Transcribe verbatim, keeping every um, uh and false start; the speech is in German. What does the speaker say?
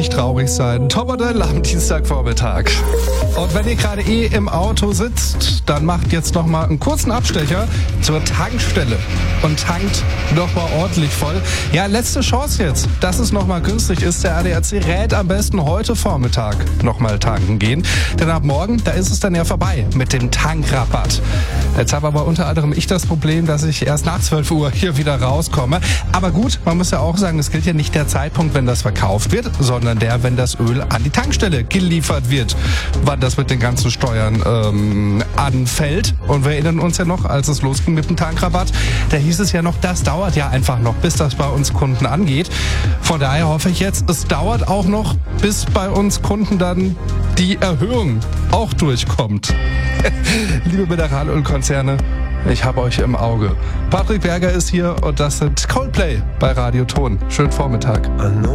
nicht traurig sein. Topmodel am Dienstagvormittag. Und wenn ihr gerade eh im Auto sitzt, dann macht jetzt noch mal einen kurzen Abstecher zur Tankstelle und tankt noch mal ordentlich voll. Ja, letzte Chance jetzt, dass es noch mal günstig ist. Der A D A C rät am besten heute Vormittag noch mal tanken gehen. Denn ab morgen, da ist es dann ja vorbei mit dem Tankrabatt. Jetzt habe aber unter anderem ich das Problem, dass ich erst nach zwölf Uhr hier wieder rauskomme. Aber gut, man muss ja auch sagen, es gilt ja nicht der Zeitpunkt, wenn das verkauft wird, sondern der, wenn das Öl an die Tankstelle geliefert wird. Wann das mit den ganzen Steuern ähm, anfällt. Und wir erinnern uns ja noch, als es losging mit dem Tankrabatt, da hieß es ja noch, das dauert ja einfach noch, bis das bei uns Kunden angeht. Von daher hoffe ich jetzt, es dauert auch noch, bis bei uns Kunden dann die Erhöhung auch durchkommt. Liebe Mineralölkonzerne, ich habe euch im Auge. Patrick Berger ist hier und das sind Coldplay bei Radio Ton. Schönen Vormittag.